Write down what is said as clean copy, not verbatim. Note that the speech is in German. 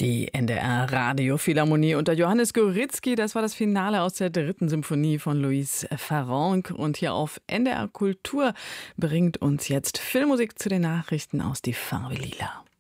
Die NDR Radiophilharmonie unter Johannes Gorizki, das war das Finale aus der 3. Symphonie von Louis Farrenc. Und hier auf NDR Kultur bringt uns jetzt Filmmusik zu den Nachrichten aus Die Farbe Lila.